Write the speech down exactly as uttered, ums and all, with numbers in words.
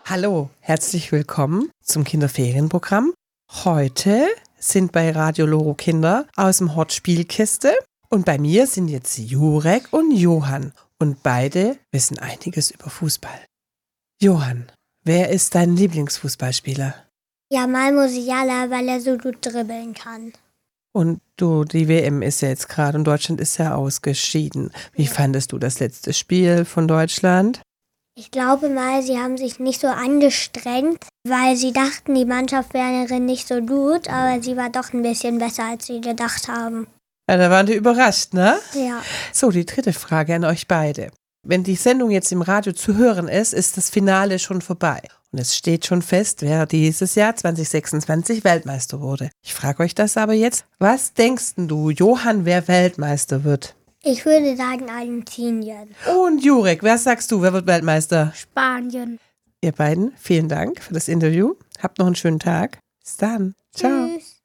Hallo, herzlich willkommen zum Kinderferienprogramm. Heute sind bei Radio Loro Kinder aus dem Hort Spielkiste und bei mir sind jetzt Jurek und Johann und beide wissen einiges über Fußball. Johann, wer ist dein Lieblingsfußballspieler? Jamal Musiala, weil er so gut dribbeln kann. Und du, die W M ist ja jetzt gerade und Deutschland ist ja ausgeschieden. Wie ja. fandest du das letzte Spiel von Deutschland? Ich glaube mal, sie haben sich nicht so angestrengt, weil sie dachten, die Mannschaft wäre nicht so gut, aber sie war doch ein bisschen besser, als sie gedacht haben. Ja, da waren die überrascht, ne? Ja. So, die dritte Frage an euch beide. Wenn die Sendung jetzt im Radio zu hören ist, ist das Finale schon vorbei. Und es steht schon fest, wer dieses Jahr zwanzig sechsundzwanzig Weltmeister wurde. Ich frage euch das aber jetzt. Was denkst du, Johann, wer Weltmeister wird? Ich würde sagen Argentinien. Und Jurek, wer sagst du, wer wird Weltmeister? Spanien. Ihr beiden, vielen Dank für das Interview. Habt noch einen schönen Tag. Bis dann. Ciao. Tschüss.